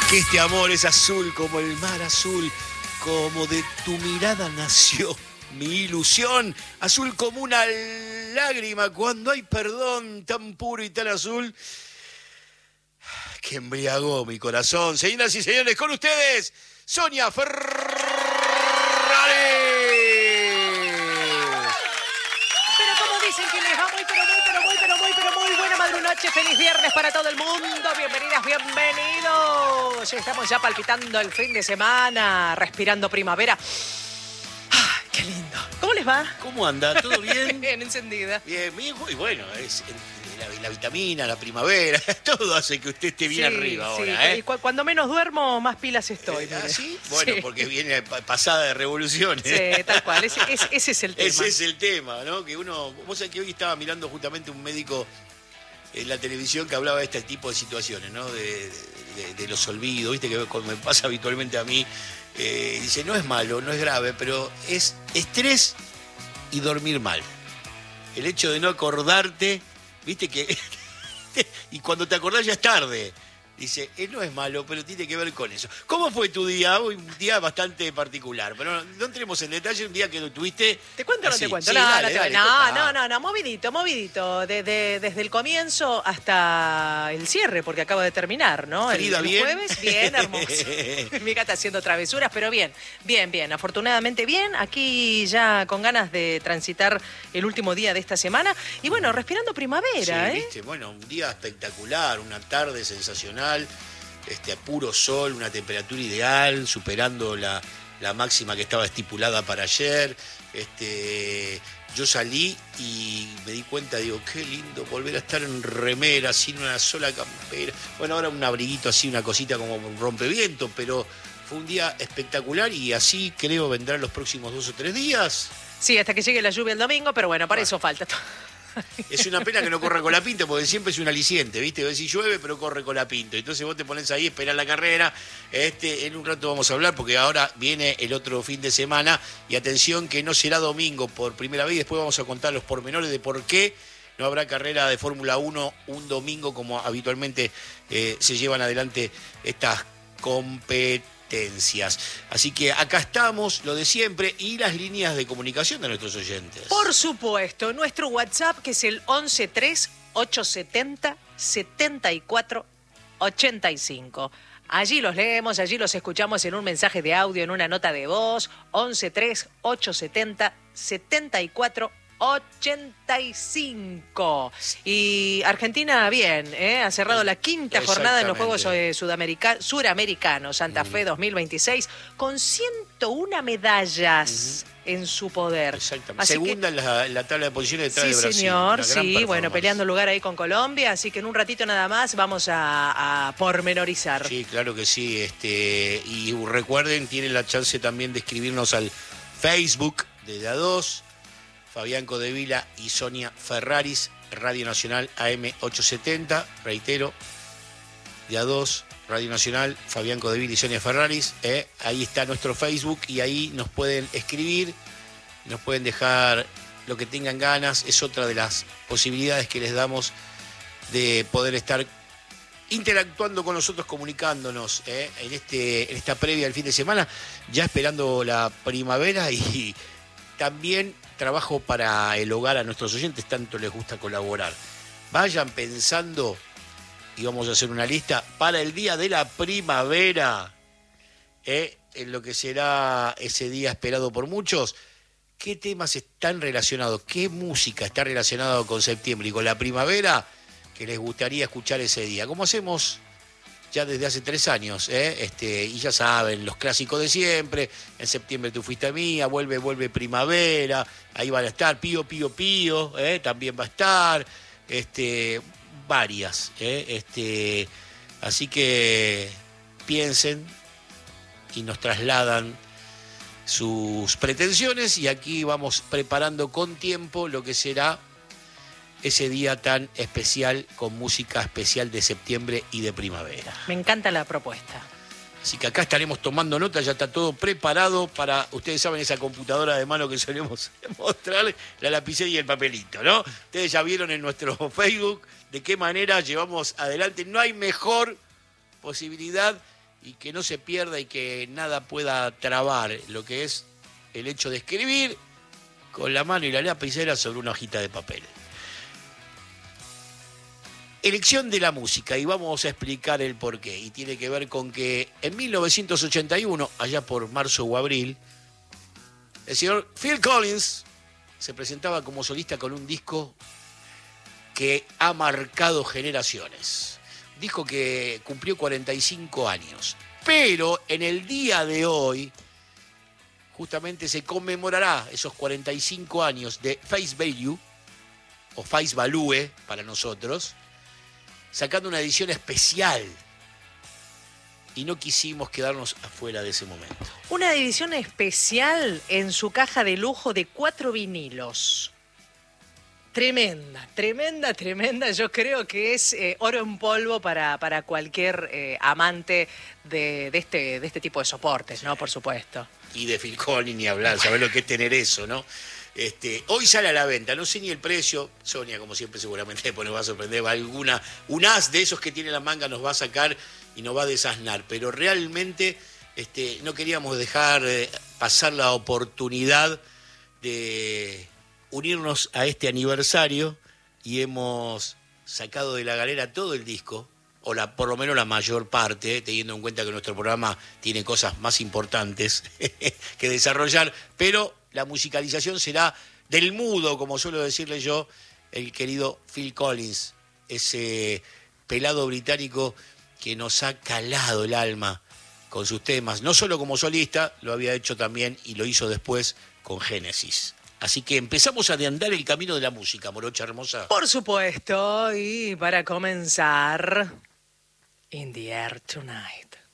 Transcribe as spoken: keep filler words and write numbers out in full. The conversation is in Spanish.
Que este amor es azul como el mar azul, como de tu mirada nació mi ilusión, azul como una lágrima cuando hay perdón, tan puro y tan azul que embriagó mi corazón. Señoras y señores, con ustedes, Sonia Ferrari. Pero como dicen que les va muy, pero muy, pero muy, pero muy, pero muy buena madrunoche. Feliz viernes para todo el mundo. Bienvenidas, bienvenidos. Estamos ya palpitando el fin de semana, respirando primavera. ¡Ah, qué lindo! ¿Cómo les va? ¿Cómo anda? ¿Todo bien? Bien, encendida. Bien, bien, y bueno, es la, la vitamina, la primavera, todo hace que usted esté bien Sí, arriba sí. ahora, ¿eh? Y cu- cuando menos duermo, más pilas estoy. Eh, mire. ¿Ah, sí? Bueno, Sí. porque viene pa- pasada de revoluciones. Sí, tal cual. Ese, ese- ese es el tema. Ese es el tema, ¿no? Que uno, vos sabés que hoy estaba mirando justamente un médico en la televisión que hablaba de este tipo de situaciones, ¿no? De, de- de los olvidos, ¿viste? Que como me pasa habitualmente a mí. Eh, dice, no es malo, no es grave, pero es estrés y dormir mal. El hecho de no acordarte, ¿viste? Que y cuando te acordás ya es tarde. Dice, eh, no es malo, pero tiene que ver con eso. ¿Cómo fue tu día? Hoy un día bastante particular, pero no, no entremos en detalle. Un día que lo tuviste... ¿Te cuento o no así. te cuento? Sí, no, dale, no, te- dale, no, contá. no, no, no, movidito, movidito. De- de- desde el comienzo hasta el cierre, porque acaba de terminar, ¿no? El, Frida, el ¿bien? jueves, bien, hermoso. Mi gata haciendo travesuras, pero bien, bien, bien. Afortunadamente bien. Aquí ya con ganas de transitar el último día de esta semana. Y bueno, respirando primavera, Sí, ¿eh? viste, bueno, un día espectacular, una tarde sensacional, este, a puro sol, una temperatura ideal, superando la, la máxima que estaba estipulada para ayer. Este, yo salí y me di cuenta, digo, qué lindo volver a estar en remera, sin una sola campera. Bueno, ahora un abriguito así, una cosita como un rompeviento, pero fue un día espectacular y así creo vendrán los próximos dos o tres días. Sí, hasta que llegue la lluvia el domingo, pero bueno, para Bueno. eso falta. Es una pena que no corra con la pinta, porque siempre es un aliciente, ¿viste? Vos decís llueve, pero corre con la pinta. Entonces vos te pones ahí, esperás la carrera. Este, en un rato vamos a hablar, porque ahora viene el otro fin de semana. Y atención, que no será domingo por primera vez. Después vamos a contar los pormenores de por qué no habrá carrera de Fórmula uno un domingo, como habitualmente eh, se llevan adelante estas competencias. Así que acá estamos, lo de siempre, y las líneas de comunicación de nuestros oyentes. Por supuesto, nuestro WhatsApp que es el once tres ochocientos setenta setenta y cuatro ochenta y cinco. Allí los leemos, allí los escuchamos en un mensaje de audio, en una nota de voz. once tres ochocientos setenta setenta y cuatro ochenta y cinco. Y Argentina bien, ¿eh? Ha cerrado la quinta jornada en los Juegos eh, Sudamerica- Suramericanos Santa Fe dos mil veintiséis con ciento una medallas uh-huh. en su poder. Exactamente. Así Segunda que, en la, la tabla de posiciones detrás sí, de Brasil. señor, Una gran sí, bueno, performance. peleando lugar ahí con Colombia, así que en un ratito nada más vamos a, a pormenorizar. Sí, claro que sí. Este, y recuerden, tienen la chance también de escribirnos al Facebook de D A dos, Fabián Codevila y Sonia Ferraris, Radio Nacional A M ochocientos setenta, reitero, D A dos, Radio Nacional, Fabián Codevila y Sonia Ferraris, eh, ahí está nuestro Facebook y ahí nos pueden escribir, nos pueden dejar lo que tengan ganas, es otra de las posibilidades que les damos de poder estar interactuando con nosotros, comunicándonos eh, en, este, en esta previa del fin de semana, ya esperando la primavera y también trabajo para el hogar a nuestros oyentes, tanto les gusta colaborar. Vayan pensando, y vamos a hacer una lista, para el día de la primavera, eh, en lo que será ese día esperado por muchos, qué temas están relacionados, qué música está relacionada con septiembre y con la primavera que les gustaría escuchar ese día. Como hacemos ya desde hace tres años, ¿eh? este, y ya saben, los clásicos de siempre, en septiembre tú fuiste mía, vuelve, vuelve primavera, ahí van a estar, Pío, Pío, Pío, ¿eh? también va a estar, este, varias, ¿eh? este, así que piensen y nos trasladan sus pretensiones y aquí vamos preparando con tiempo lo que será ese día tan especial con música especial de septiembre y de primavera. Me encanta la propuesta. Así que acá estaremos tomando nota, ya está todo preparado para, ustedes saben, esa computadora de mano que solemos mostrarles, la lapicera y el papelito, ¿no? Ustedes ya vieron en nuestro Facebook de qué manera llevamos adelante. No hay mejor posibilidad y que no se pierda y que nada pueda trabar lo que es el hecho de escribir con la mano y la lapicera sobre una hojita de papel. Elección de la música, y vamos a explicar el porqué. Y tiene que ver con que en mil novecientos ochenta y uno, allá por marzo o abril, el señor Phil Collins se presentaba como solista con un disco que ha marcado generaciones. Disco que cumplió cuarenta y cinco años. Pero en el día de hoy, justamente se conmemorará esos cuarenta y cinco años de Face Value, o Face Value para nosotros, sacando una edición especial. Y no quisimos quedarnos afuera de ese momento. Una edición especial en su caja de lujo de cuatro vinilos. Tremenda, tremenda, tremenda. Yo creo que es eh, oro en polvo para, para cualquier eh, amante de, de, este, de este tipo de soportes, ¿no? Por supuesto. Y de Phil Collins ni hablar, ¿sabés lo que es tener eso, no? Este, hoy sale a la venta, no sé ni el precio. Sonia, como siempre, seguramente después nos va a sorprender. Va alguna, un as de esos que tiene la manga nos va a sacar y nos va a desasnar. Pero realmente este, no queríamos dejar eh, pasar la oportunidad de unirnos a este aniversario y hemos sacado de la galera todo el disco, o la, por lo menos la mayor parte, teniendo en cuenta que nuestro programa tiene cosas más importantes que desarrollar, pero la musicalización será del mudo, como suelo decirle yo, el querido Phil Collins, ese pelado británico que nos ha calado el alma con sus temas, no solo como solista, lo había hecho también y lo hizo después con Genesis. Así que empezamos a andar el camino de la música, morocha hermosa. Por supuesto, y para comenzar, In the Air Tonight.